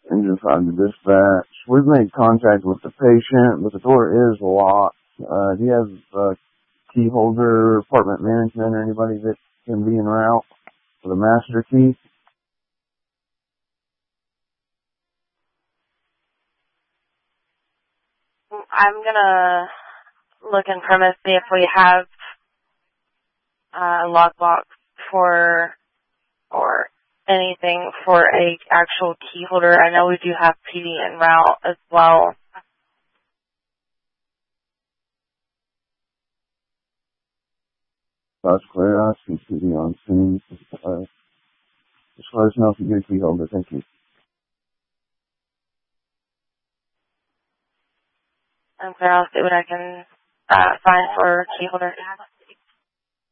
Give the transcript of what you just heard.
Engine 5 to dispatch. We've made contact with the patient, but the door is locked. Do you have a key holder, apartment management, or anybody that can be en route for the master key? I'm gonna look in premise, see if we have a lockbox for, or anything for a actual key holder. I know we do have PD en route as well. That's clear. I see PD on scene. Just let us know if you get a key holder. Thank you. Okay, I'll see what I can find for key holder.